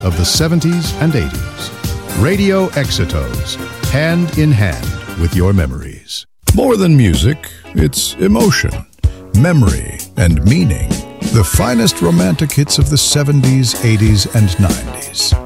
of the 70s and 80s. Radio Exitos, hand in hand with your memories. More than music, it's emotion, memory, and meaning. The finest romantic hits of the 70s, 80s, and 90s.